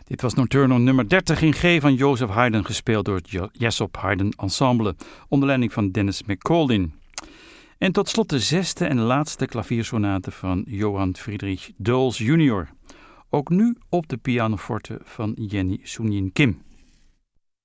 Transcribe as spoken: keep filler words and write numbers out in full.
Dit was Nocturno nummer dertig in G van Joseph Haydn, gespeeld door het Jessop Haydn Ensemble, onder leiding van Dennis McCauldin. En tot slot de zesde en laatste klaviersonate van Johann Friedrich Doels junior Ook nu op de pianoforte van Jenny Soenjin Kim.